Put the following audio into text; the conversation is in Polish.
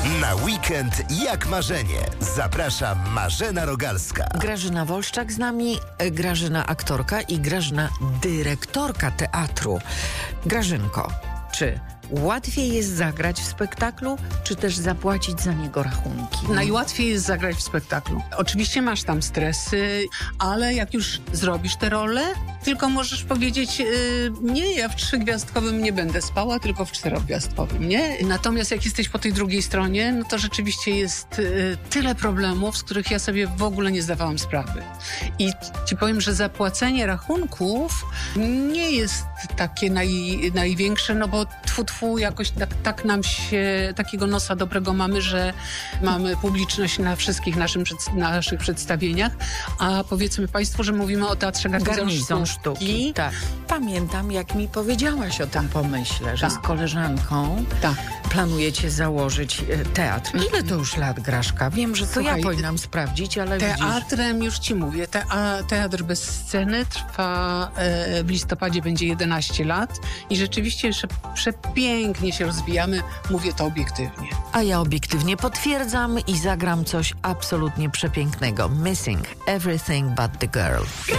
Na weekend jak marzenie. Zaprasza Marzena Rogalska. Grażyna Wolszczak z nami, Grażyna aktorka i Grażyna dyrektorka teatru. Grażynko, czy łatwiej jest zagrać w spektaklu, czy też zapłacić za niego rachunki? Najłatwiej jest zagrać w spektaklu. Oczywiście masz tam stresy, ale jak już zrobisz tę rolę, tylko możesz powiedzieć, nie, ja w 3-gwiazdkowym nie będę spała, tylko w 4-gwiazdkowym, nie? Natomiast jak jesteś po tej drugiej stronie, no to rzeczywiście jest tyle problemów, z których ja sobie w ogóle nie zdawałam sprawy. I ci powiem, że zapłacenie rachunków nie jest takie największe, no bo tfu, jakoś tak nam się, takiego nosa dobrego mamy, że mamy publiczność na wszystkich naszych przedstawieniach, a powiedzmy Państwu, że mówimy o Teatrze Garnizon Sztuki. Tak. Pamiętam, jak mi powiedziałaś o tym pomyśle, że z koleżanką planujecie założyć teatr. Ile to już lat, Graszka? Wiem, że to ja powinnam sprawdzić, ale teatrem już ci mówię. Teatr bez sceny trwa w listopadzie, będzie 11 lat i rzeczywiście przepięknie się rozwijamy. Mówię to obiektywnie. A ja obiektywnie potwierdzam i zagram coś absolutnie przepięknego. Missing Everything But The Girl.